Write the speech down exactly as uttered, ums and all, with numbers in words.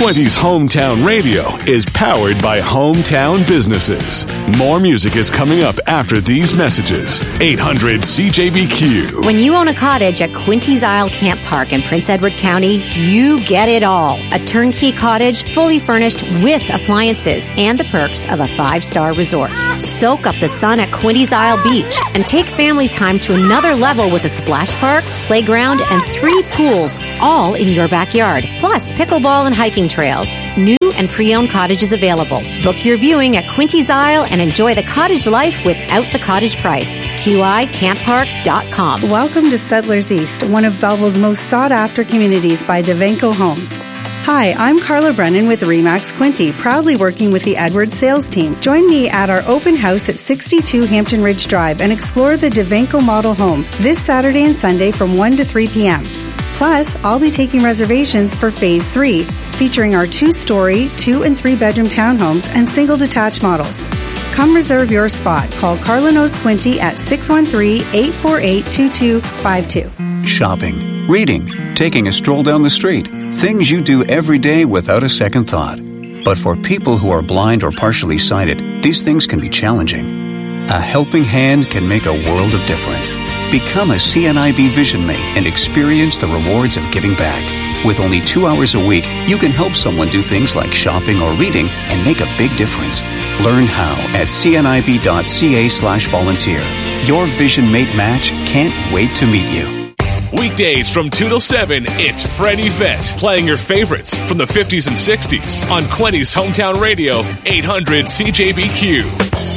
Quinty's Hometown Radio is powered by Hometown Businesses. More music is coming up after these messages. eight hundred C J B Q. When you own a cottage at Quinty's Isle Camp Park in Prince Edward County, you get it all. A turnkey cottage, fully furnished with appliances and the perks of a five-star resort. Soak up the sun at Quinty's Isle Beach and take family time to another level with a splash park, playground, and three pools, all in your backyard. Plus, pickleball and hiking trails. New and pre-owned cottages available. Book your viewing at Quinty's Isle and enjoy the cottage life without the cottage price. Q I camp park dot com. Welcome to Settlers East, one of Belleville's most sought-after communities by Devenco Homes. Hi, I'm Carla Brennan with Remax Quinty, proudly working with the Edwards sales team. Join me at our open house at sixty-two Hampton Ridge Drive and explore the Devenco model home this Saturday and Sunday from one to three p.m. Plus, I'll be taking reservations for Phase three, featuring our two-story, two- and three-bedroom townhomes and single detached models. Come reserve your spot. Call Carla Knows Quinty at six one three, eight four eight, two two five two. Shopping, reading, taking a stroll down the street. Things you do every day without a second thought. But for people who are blind or partially sighted, these things can be challenging. A helping hand can make a world of difference. Become a C N I B Vision Mate and experience the rewards of giving back. With only two hours a week, you can help someone do things like shopping or reading and make a big difference. Learn how at cnib.ca slash volunteer. Your Vision Mate match can't wait to meet you. Weekdays from two till seven, it's Freddie Vett playing your favorites from the fifties and sixties on Quinty's Hometown Radio, eight hundred C J B Q.